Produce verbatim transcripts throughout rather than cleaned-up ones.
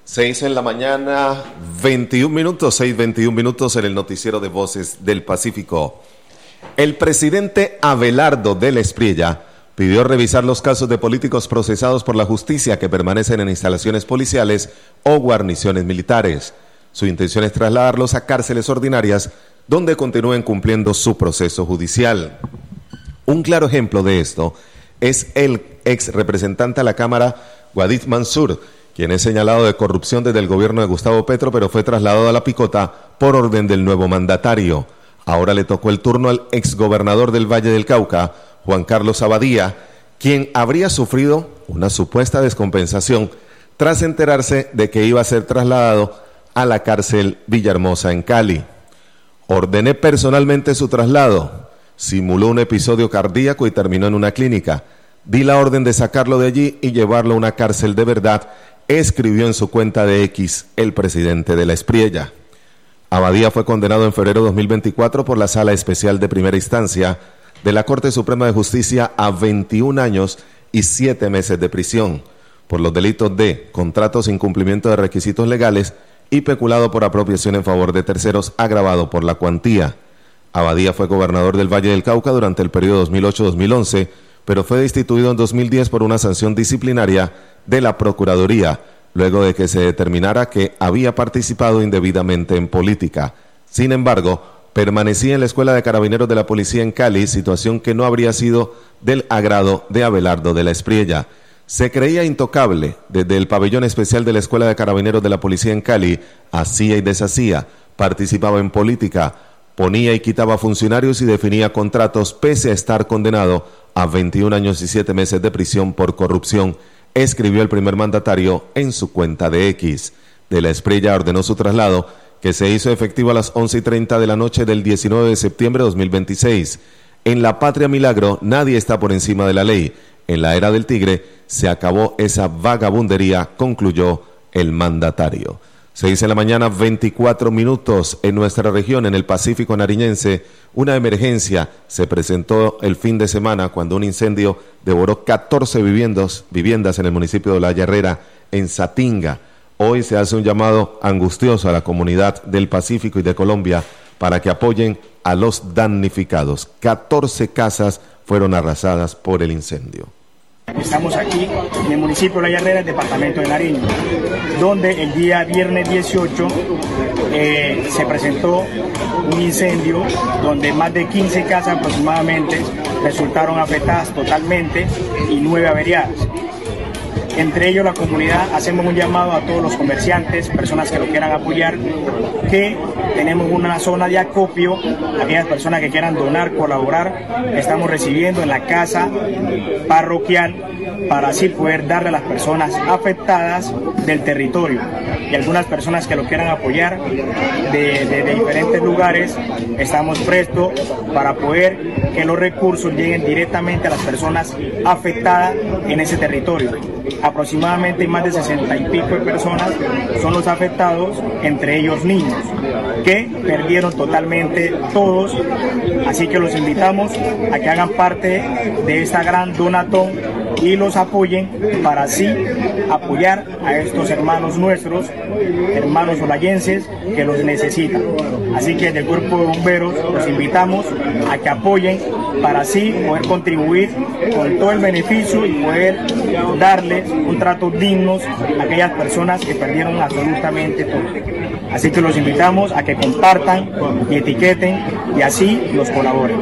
Seis en la mañana, veintiún minutos, seis veintiún minutos en el noticiero de Voces del Pacífico. El presidente Abelardo del Espriella pidió revisar los casos de políticos procesados por la justicia que permanecen en instalaciones policiales o guarniciones militares. Su intención es trasladarlos a cárceles ordinarias donde continúen cumpliendo su proceso judicial. Un claro ejemplo de esto es el ex representante a la Cámara, Wadid Mansur, quien es señalado de corrupción desde el gobierno de Gustavo Petro, pero fue trasladado a la picota por orden del nuevo mandatario. Ahora le tocó el turno al exgobernador del Valle del Cauca, Juan Carlos Abadía, quien habría sufrido una supuesta descompensación tras enterarse de que iba a ser trasladado a la cárcel Villahermosa en Cali. Ordené personalmente su traslado. Simuló un episodio cardíaco y terminó en una clínica. Di la orden de sacarlo de allí y llevarlo a una cárcel de verdad, escribió en su cuenta de X el presidente de la Espriella. Abadía fue condenado en febrero de dos mil veinticuatro por la Sala Especial de Primera Instancia de la Corte Suprema de Justicia a veintiún años y siete meses de prisión por los delitos de contratos sin cumplimiento de requisitos legales y peculado por apropiación en favor de terceros agravado por la cuantía. Abadía fue gobernador del Valle del Cauca durante el periodo dos mil ocho a dos mil once, pero fue destituido en dos mil diez por una sanción disciplinaria de la Procuraduría, luego de que se determinara que había participado indebidamente en política. Sin embargo, permanecía en la Escuela de Carabineros de la Policía en Cali, situación que no habría sido del agrado de Abelardo de la Espriella. Se creía intocable. Desde el pabellón especial de la Escuela de Carabineros de la Policía en Cali, hacía y deshacía, participaba en política, ponía y quitaba funcionarios y definía contratos pese a estar condenado a veintiún años y siete meses de prisión por corrupción, escribió el primer mandatario en su cuenta de X. De la Espriella ordenó su traslado, que se hizo efectivo a las once y treinta de la noche del diecinueve de septiembre de dos mil veintiséis. En la patria milagro nadie está por encima de la ley. En la era del tigre se acabó esa vagabundería, concluyó el mandatario. Seis en la mañana, veinticuatro minutos. En nuestra región, en el Pacífico nariñense, una emergencia se presentó el fin de semana cuando un incendio devoró catorce viviendas, viviendas en el municipio de Olaya Herrera, en Satinga. Hoy se hace un llamado angustioso a la comunidad del Pacífico y de Colombia para que apoyen a los damnificados. catorce casas fueron arrasadas por el incendio. Estamos aquí en el municipio de Olaya Herrera, el departamento de Nariño, donde el día viernes dieciocho eh, se presentó un incendio donde más de quince casas aproximadamente resultaron afectadas totalmente y nueve averiadas. Entre ellos la comunidad hacemos un llamado a todos los comerciantes, personas que lo quieran apoyar, que tenemos una zona de acopio, aquellas personas que quieran donar, colaborar, estamos recibiendo en la casa parroquial para así poder darle a las personas afectadas del territorio. Y algunas personas que lo quieran apoyar de, de, de diferentes lugares, estamos prestos para poder que los recursos lleguen directamente a las personas afectadas en ese territorio. Aproximadamente más de sesenta y pico de personas son los afectados, entre ellos niños, que perdieron totalmente todos, así que los invitamos a que hagan parte de esta gran donatón y los apoyen para así apoyar a estos hermanos nuestros, hermanos olayenses que los necesitan. Así que desde el Cuerpo de Bomberos los invitamos a que apoyen para así poder contribuir con todo el beneficio y poder darles un trato digno a aquellas personas que perdieron absolutamente todo. Así que los invitamos a que compartan y etiqueten y así los colaboren.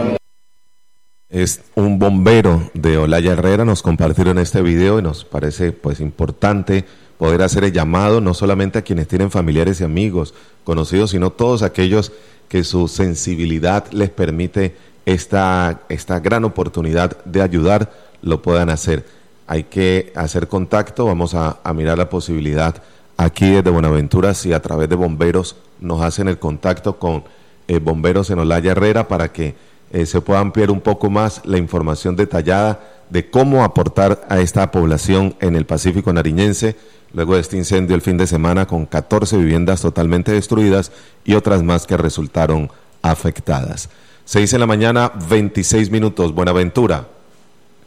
Es un bombero de Olaya Herrera, nos compartieron este video y nos parece pues importante poder hacer el llamado no solamente a quienes tienen familiares y amigos conocidos, sino todos aquellos que su sensibilidad les permite esta, esta gran oportunidad de ayudar, lo puedan hacer. Hay que hacer contacto, vamos a, a mirar la posibilidad aquí desde Buenaventura si a través de bomberos nos hacen el contacto con eh, bomberos en Olaya Herrera para que Eh, se pueda ampliar un poco más la información detallada de cómo aportar a esta población en el Pacífico nariñense, luego de este incendio el fin de semana con catorce viviendas totalmente destruidas y otras más que resultaron afectadas. Seis en la mañana, veintiséis minutos, Buenaventura.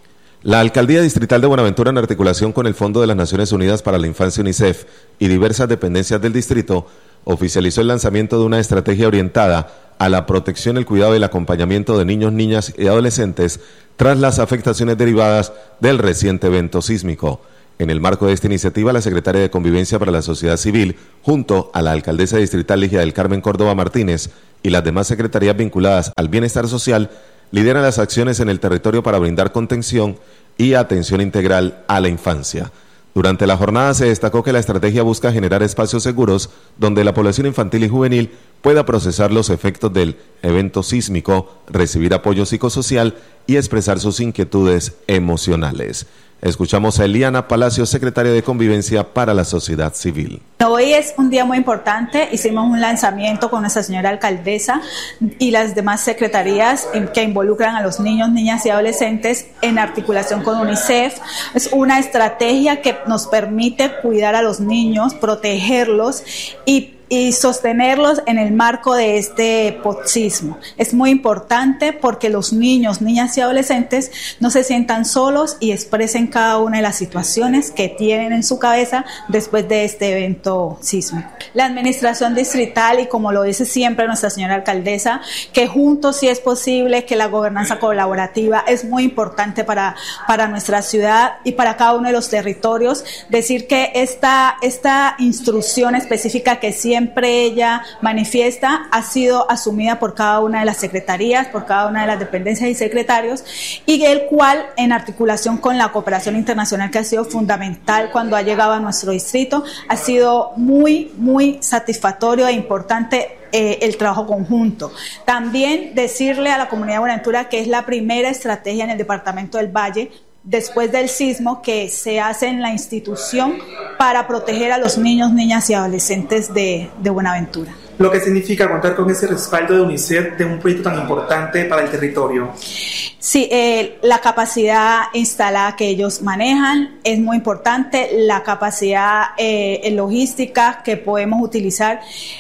La Alcaldía Distrital de Buenaventura, en articulación con el Fondo de las Naciones Unidas para la Infancia UNICEF y diversas dependencias del distrito, oficializó el lanzamiento de una estrategia orientada a la protección, el cuidado y el acompañamiento de niños, niñas y adolescentes tras las afectaciones derivadas del reciente evento sísmico. En el marco de esta iniciativa, la secretaria de Convivencia para la Sociedad Civil, junto a la alcaldesa distrital Ligia del Carmen Córdoba Martínez y las demás secretarías vinculadas al bienestar social, lideran las acciones en el territorio para brindar contención y atención integral a la infancia. Durante la jornada se destacó que la estrategia busca generar espacios seguros donde la población infantil y juvenil pueda procesar los efectos del evento sísmico, recibir apoyo psicosocial y expresar sus inquietudes emocionales. Escuchamos a Eliana Palacios, secretaria de Convivencia para la Sociedad Civil. Hoy es un día muy importante. Hicimos un lanzamiento con nuestra señora alcaldesa y las demás secretarías que involucran a los niños, niñas y adolescentes en articulación con UNICEF. Es una estrategia que nos permite cuidar a los niños, protegerlos y y sostenerlos en el marco de este post-sismo. Es muy importante porque los niños, niñas y adolescentes no se sientan solos y expresen cada una de las situaciones que tienen en su cabeza después de este evento sísmico. La administración distrital, y como lo dice siempre nuestra señora alcaldesa, que juntos sí es posible, que la gobernanza colaborativa es muy importante para, para nuestra ciudad y para cada uno de los territorios. Decir que esta, esta instrucción específica que siempre Siempre ella manifiesta ha sido asumida por cada una de las secretarías, por cada una de las dependencias y secretarios, y el cual, en articulación con la cooperación internacional que ha sido fundamental cuando ha llegado a nuestro distrito, ha sido muy, muy satisfactorio e importante eh, el trabajo conjunto. También decirle a la comunidad de Buenaventura que es la primera estrategia en el departamento del Valle después del sismo que se hace en la institución para proteger a los niños, niñas y adolescentes de, de Buenaventura. Lo que significa contar con ese respaldo de UNICEF de un proyecto tan importante para el territorio. Sí, eh, la capacidad instalada que ellos manejan es muy importante, la capacidad eh, logística que podemos utilizar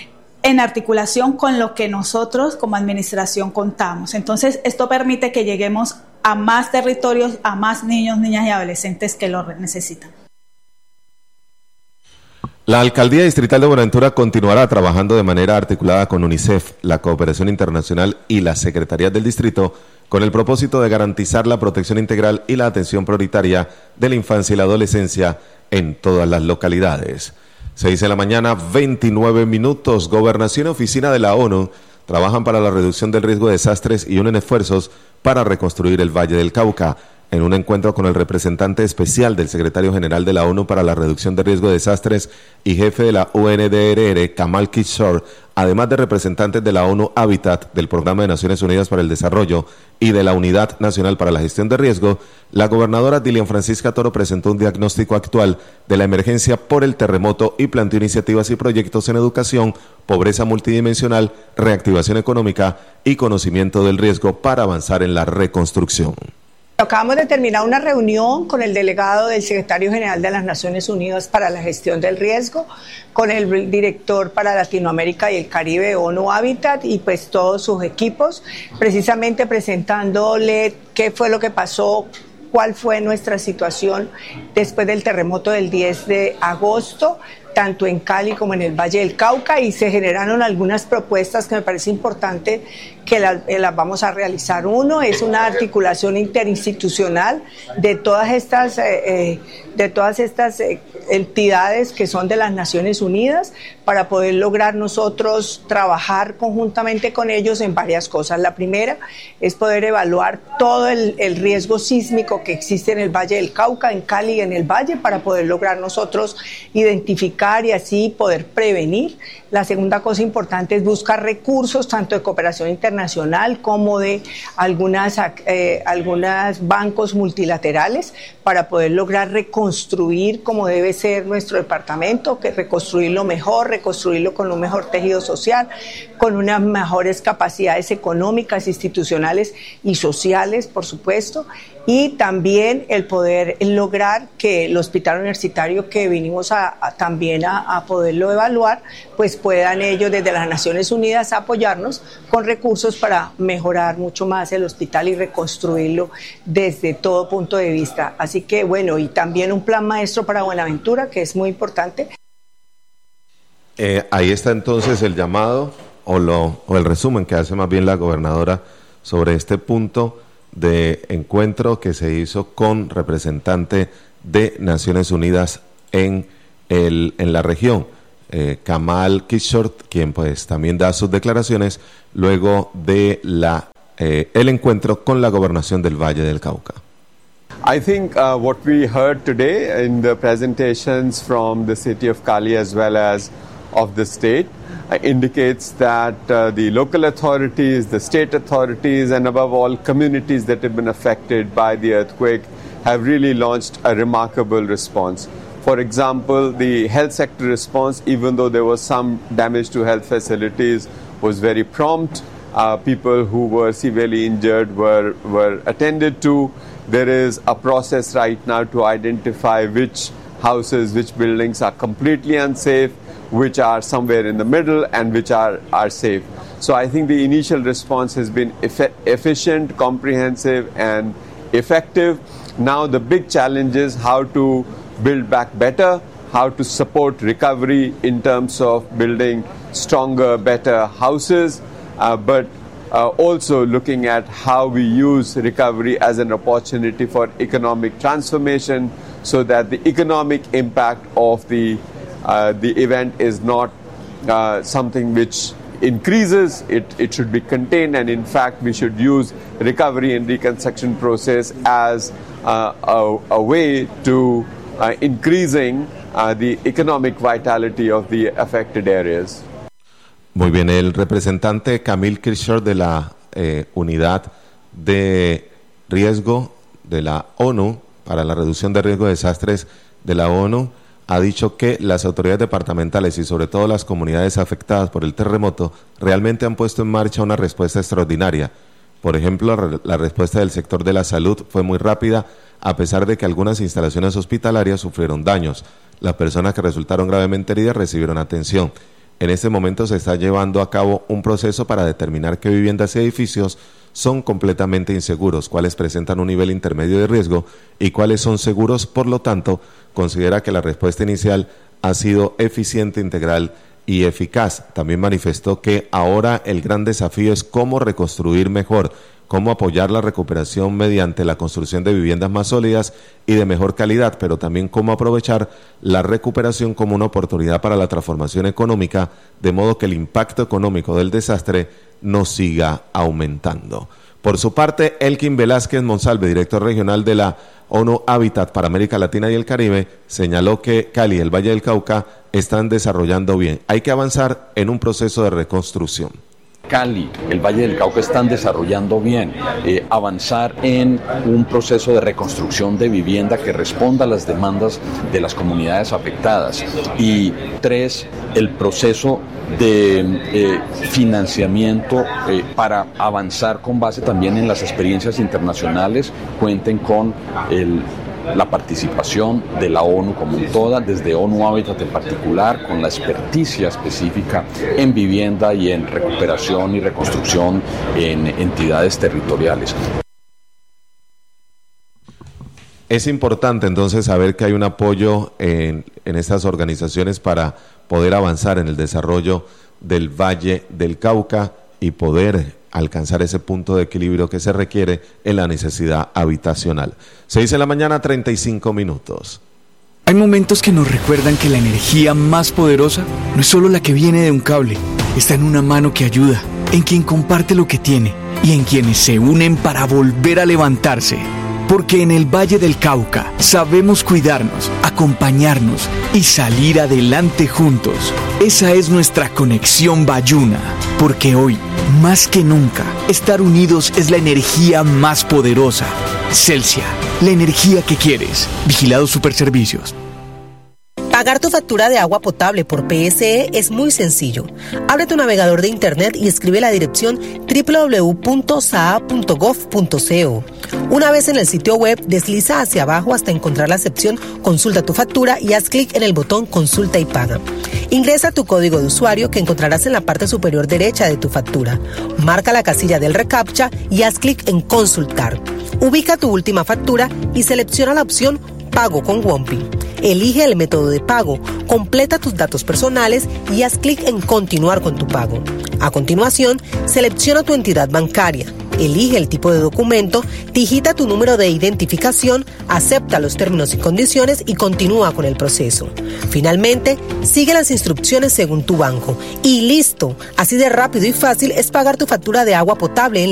en articulación con lo que nosotros como administración contamos. Entonces, esto permite que lleguemos a más territorios, a más niños, niñas y adolescentes que lo necesitan. La Alcaldía Distrital de Buenaventura continuará trabajando de manera articulada con UNICEF, la Cooperación Internacional y las Secretarías del Distrito con el propósito de garantizar la protección integral y la atención prioritaria de la infancia y la adolescencia en todas las localidades. seis de la mañana, veintinueve minutos. Gobernación y Oficina de la ONU trabajan para la reducción del riesgo de desastres y unen esfuerzos para reconstruir el Valle del Cauca. En un encuentro con el representante especial del secretario general de la ONU para la reducción de riesgo de desastres y jefe de la U N D R R, Kamal Kishore, además de representantes de la ONU Habitat, del Programa de Naciones Unidas para el Desarrollo y de la Unidad Nacional para la Gestión de Riesgo, la gobernadora Dilian Francisca Toro presentó un diagnóstico actual de la emergencia por el terremoto y planteó iniciativas y proyectos en educación, pobreza multidimensional, reactivación económica y conocimiento del riesgo para avanzar en la reconstrucción. Acabamos de terminar una reunión con el delegado del secretario general de las Naciones Unidas para la Gestión del Riesgo, con el director para Latinoamérica y el Caribe de ONU Habitat y pues todos sus equipos, precisamente presentándole qué fue lo que pasó, cuál fue nuestra situación después del terremoto del diez de agosto, tanto en Cali como en el Valle del Cauca, y se generaron algunas propuestas que me parece importante que las, las vamos a realizar. Uno es una articulación interinstitucional de todas estas, eh, eh, de todas estas eh, entidades que son de las Naciones Unidas para poder lograr nosotros trabajar conjuntamente con ellos en varias cosas. La primera es poder evaluar todo el, el riesgo sísmico que existe en el Valle del Cauca, en Cali y en el Valle, para poder lograr nosotros identificar y así poder prevenir. La segunda cosa importante es buscar recursos tanto de cooperación internacional como de algunas, eh, algunas bancos multilaterales para poder lograr reconstruir como debe ser nuestro departamento, que reconstruirlo mejor, reconstruirlo con un mejor tejido social, con unas mejores capacidades económicas, institucionales y sociales, por supuesto, y también el poder lograr que el hospital universitario que vinimos a, a también también a, a poderlo evaluar, pues puedan ellos desde las Naciones Unidas apoyarnos con recursos para mejorar mucho más el hospital y reconstruirlo desde todo punto de vista. Así que bueno, y también un plan maestro para Buenaventura, que es muy importante. Eh, ahí está entonces el llamado o, lo, o el resumen que hace más bien la gobernadora sobre este punto de encuentro que se hizo con representante de Naciones Unidas en, el, en la región, eh, Kamal Kishore, quien pues también da sus declaraciones luego de la eh, el encuentro con la gobernación del Valle del Cauca. I think uh, what we heard today in the presentations from the city of Cali as well as of the state uh, indicates that uh, the local authorities, the state authorities, and above all communities that have been affected by the earthquake have really launched a remarkable response. For example, the health sector response, even though there was some damage to health facilities, was very prompt. Uh, people who were severely injured were, were attended to. There is a process right now to identify which houses, which buildings are completely unsafe, which are somewhere in the middle, and which are, are safe. So I think the initial response has been eff- efficient, comprehensive, and effective. Now the big challenge is how to build back better, how to support recovery in terms of building stronger, better houses, uh, but uh, also looking at how we use recovery as an opportunity for economic transformation so that the economic impact of the uh, the event is not uh, something which increases, it, it should be contained, and in fact we should use recovery and reconstruction process as uh, a, a way to uh, increasing uh, the economic vitality of the affected areas. Muy bien, el representante Camille Kirchner de la eh, Unidad de Riesgo de la ONU para la Reducción de Riesgo de Desastres de la ONU ha dicho que las autoridades departamentales y sobre todo las comunidades afectadas por el terremoto realmente han puesto en marcha una respuesta extraordinaria. Por ejemplo, la respuesta del sector de la salud fue muy rápida, a pesar de que algunas instalaciones hospitalarias sufrieron daños. Las personas que resultaron gravemente heridas recibieron atención. En este momento se está llevando a cabo un proceso para determinar qué viviendas y edificios son completamente inseguros, cuáles presentan un nivel intermedio de riesgo y cuáles son seguros. Por lo tanto, considera que la respuesta inicial ha sido eficiente, integral y eficaz. También manifestó que ahora el gran desafío es cómo reconstruir mejor, cómo apoyar la recuperación mediante la construcción de viviendas más sólidas y de mejor calidad, pero también cómo aprovechar la recuperación como una oportunidad para la transformación económica, de modo que el impacto económico del desastre no siga aumentando. Por su parte, Elkin Velázquez Monsalve, director regional de la ONU Habitat para América Latina y el Caribe, señaló que Cali y el Valle del Cauca están desarrollando bien. Hay que avanzar en un proceso de reconstrucción. Cali, el Valle del Cauca están desarrollando bien, eh, avanzar en un proceso de reconstrucción de vivienda que responda a las demandas de las comunidades afectadas. Y tres, el proceso de eh, financiamiento eh, para avanzar con base también en las experiencias internacionales, cuenten con el la participación de la ONU como en toda, desde ONU Habitat en particular, con la experticia específica en vivienda y en recuperación y reconstrucción en entidades territoriales. Es importante entonces saber que hay un apoyo en, en estas organizaciones para poder avanzar en el desarrollo del Valle del Cauca y poder alcanzar ese punto de equilibrio que se requiere en la necesidad habitacional. seis de la mañana, treinta y cinco minutos. Hay momentos que nos recuerdan que la energía más poderosa no es solo la que viene de un cable, está en una mano que ayuda, en quien comparte lo que tiene y en quienes se unen para volver a levantarse. Porque en el Valle del Cauca sabemos cuidarnos, acompañarnos y salir adelante juntos. Esa es nuestra conexión Bayuna. Porque hoy, más que nunca, estar unidos es la energía más poderosa. Celsia, la energía que quieres. Vigilado Superservicios. Pagar tu factura de agua potable por P S E es muy sencillo. Abre tu navegador de internet y escribe la dirección doble u doble u doble u punto s a a punto gov punto co. Una vez en el sitio web, desliza hacia abajo hasta encontrar la sección Consulta tu factura y haz clic en el botón Consulta y paga. Ingresa tu código de usuario que encontrarás en la parte superior derecha de tu factura. Marca la casilla del reCAPTCHA y haz clic en Consultar. Ubica tu última factura y selecciona la opción Pago con Wompi. Elige el método de pago, completa tus datos personales y haz clic en Continuar con tu pago. A continuación, selecciona tu entidad bancaria, elige el tipo de documento, digita tu número de identificación, acepta los términos y condiciones y continúa con el proceso. Finalmente, sigue las instrucciones según tu banco. Y listo, así de rápido y fácil es pagar tu factura de agua potable en